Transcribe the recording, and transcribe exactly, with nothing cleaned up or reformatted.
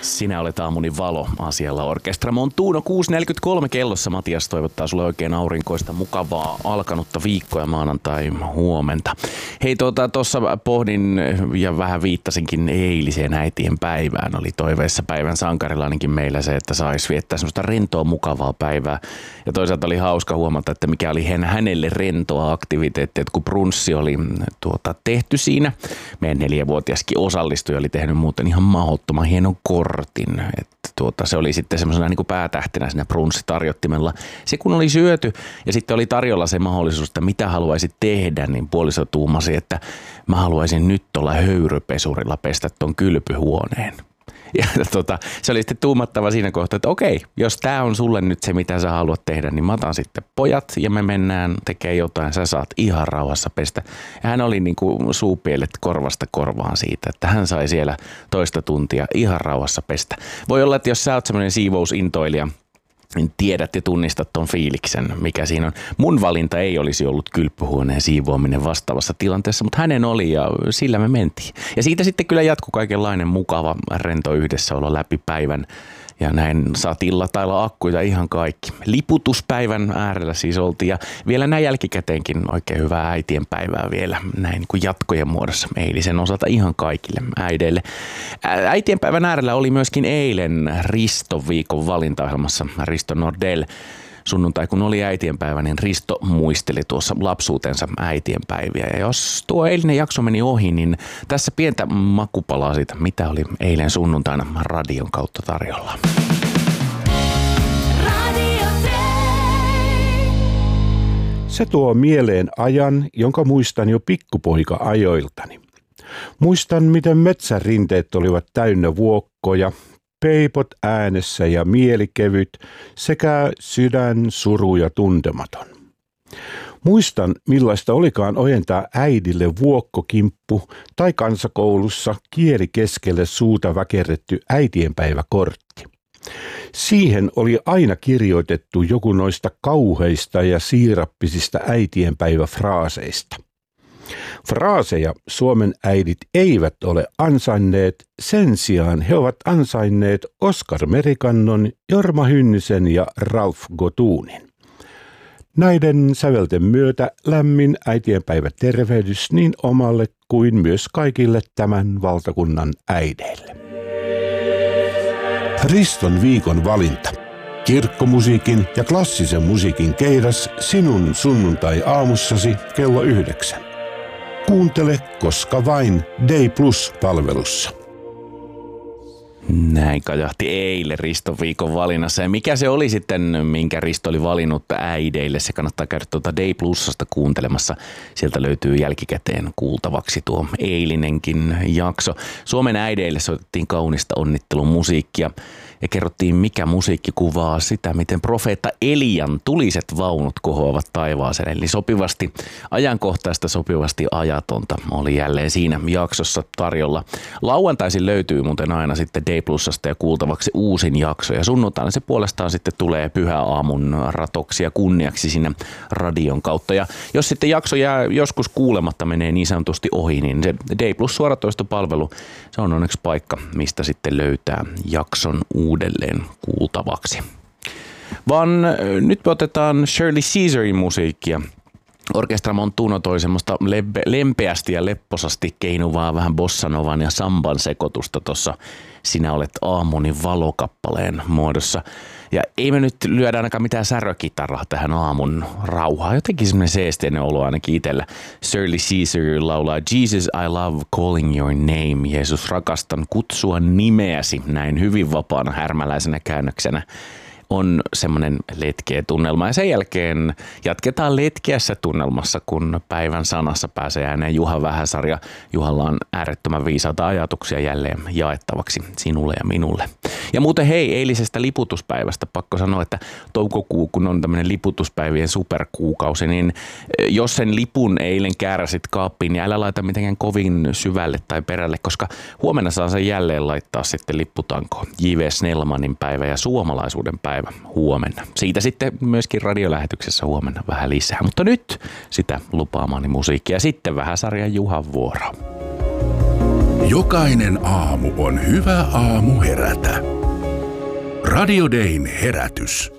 Sinä olet aamuni valo asialla Orkestra Montuno. kuusi neljäkymmentäkolme kellossa. Matias toivottaa sulle oikein aurinkoista, mukavaa alkanutta viikkoa ja maanantai huomenta. Hei, tuota, tuossa pohdin ja vähän viittasinkin eiliseen äitien päivään. Oli toiveessa päivän sankarilla ainakin meillä se, että saisi viettää semmoista rentoa, mukavaa päivää. Ja toisaalta oli hauska huomata, että mikä oli hänelle rentoa aktiviteettia, että kun brunssi oli tuota, tehty siinä. Meidän neljävuotiaskin osallistui ja oli tehnyt muuten ihan mahdottoman hienon kortin. Että tuota, se oli sitten semmoisena niin kuin päätähtenä siinä brunssitarjottimella. Se kun oli syöty ja sitten oli tarjolla se mahdollisuus, että mitä haluaisit tehdä, niin puoliso tuumasi, että mä haluaisin nyt olla höyrypesurilla pestä ton kylpyhuoneen. Ja tota, se oli sitten tuumattava siinä kohtaa, että okei, jos tää on sulle nyt se, mitä sä haluat tehdä, niin mä otan sitten pojat ja me mennään tekemään jotain, sä saat ihan rauhassa pestä. Ja hän oli niin kuin suupielet korvasta korvaan siitä, että hän sai siellä toista tuntia ihan rauhassa pestä. Voi olla, että jos sä oot semmoinen siivousintoilija, niin tiedät ja tunnistat ton fiiliksen, mikä siinä on. Mun valinta ei olisi ollut kylpyhuoneen siivoaminen vastaavassa tilanteessa, mutta hänen oli ja sillä me mentiin. Ja siitä sitten kyllä jatkui kaikenlainen mukava rento yhdessäolo läpi päivän. Ja näin saatiin latailla akkuja ihan kaikki. Liputuspäivän äärellä siis oltiin ja vielä näin jälkikäteenkin oikein hyvää äitien päivää vielä näin kuin jatkojen muodossa eilisen osalta ihan kaikille äideille. Äitien päivän äärellä oli myöskin eilen Riston viikon valintaohjelmassa Risto Nordell. Sunnuntai kun oli äitienpäivä, niin Risto muisteli tuossa lapsuutensa äitienpäiviä. Ja jos tuo eilinen jakso meni ohi, niin tässä pientä makupalaa siitä, mitä oli eilen sunnuntaina radion kautta tarjolla. Se tuo mieleen ajan, jonka muistan jo pikkupoika-ajoiltani. Muistan, miten metsärinteet olivat täynnä vuokkoja, peipot äänessä ja mielikevyt sekä sydän, suru ja tuntematon. Muistan, millaista olikaan ojentaa äidille vuokkokimppu tai kansakoulussa kieli keskelle suuta väkerretty äitienpäiväkortti. Siihen oli aina kirjoitettu joku noista kauheista ja siirappisista äitienpäiväfraaseista. Fraaseja Suomen äidit eivät ole ansainneet, sen sijaan he ovat ansainneet Oskar Merikannon, Jorma Hynnisen ja Ralph Gotunin. Näiden sävelten myötä lämmin äitienpäivä tervehdys niin omalle kuin myös kaikille tämän valtakunnan äideille. Riston viikon valinta. Kirkkomusiikin ja klassisen musiikin keidas sinun sunnuntai-aamussasi kello yhdeksän. Kuuntele koska vain Day Plus-palvelussa. Näin kajahti eilen Riston viikon valinnassa. Ja mikä se oli sitten, minkä Risto oli valinnut äideille? Se kannattaa käydä tuota Day Plusasta kuuntelemassa. Sieltä löytyy jälkikäteen kuultavaksi tuo eilinenkin jakso. Suomen äideille soitettiin kaunista onnittelun musiikkia. Ja kerrottiin, mikä musiikki kuvaa sitä, miten profeetta Elian tuliset vaunut kohoavat taivaaseen. Eli sopivasti ajankohtaista, sopivasti ajatonta oli jälleen siinä jaksossa tarjolla. Lauantaisin löytyy muuten aina sitten Day Plusasta ja kuultavaksi uusin jakso. Ja sunnuntaina se puolestaan sitten tulee pyhäaamun ratoksia kunniaksi sinne radion kautta. Ja jos sitten jakso jää joskus kuulematta, menee niin sanotusti ohi, niin se Day Plus suoratoistopalvelu, se on onneksi paikka, mistä sitten löytää jakson uudelleen kuultavaksi. Vaan nyt me otetaan Shirley Caesarin musiikkia. Orkestra Montuno toi semmoista lempe- lempeästi ja lepposasti keinuvaa vähän bossanovan ja samban sekoitusta tuossa Sinä olet aamuni valokappaleen muodossa. Ja ei me nyt lyödä ainakaan mitään särökitaraa tähän aamun rauhaan. Jotenkin semmoinen seesteinen olo ainakin itsellä. Shirley Caesar laulaa Jesus I love calling your name. Jeesus rakastan kutsua nimeäsi näin hyvin vapaana härmäläisenä käännöksenä. On semmoinen letkeä tunnelma ja sen jälkeen jatketaan letkeässä tunnelmassa, kun päivän sanassa pääsee ääneen Juha Vähäsarja. Juhalla on äärettömän viisaita ajatuksia jälleen jaettavaksi sinulle ja minulle. Ja muuten hei, eilisestä liputuspäivästä pakko sanoa, että toukokuu, kun on tämmöinen liputuspäivien superkuukausi, niin jos sen lipun eilen kääräsit kaappiin, niin älä laita mitenkään kovin syvälle tai perälle, koska huomenna saa sen jälleen laittaa sitten lipputankoon. J V Snellmanin päivä ja suomalaisuuden päivä huomenna. Siitä sitten myöskin radiolähetyksessä huomenna vähän lisää. Mutta nyt sitä lupaamani musiikkia. Sitten Vähäsarjan Juhan vuoro. Jokainen aamu on hyvä aamu herätä. Radio Dayn herätys.